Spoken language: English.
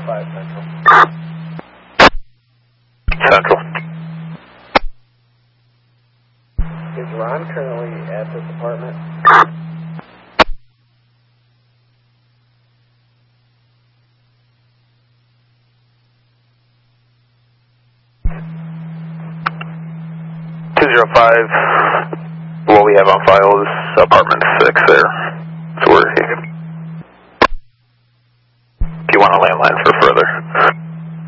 205 Central. Central. Is Ron currently at this apartment? What we have on file is apartment 6 there. So we're here. If you want a landline for further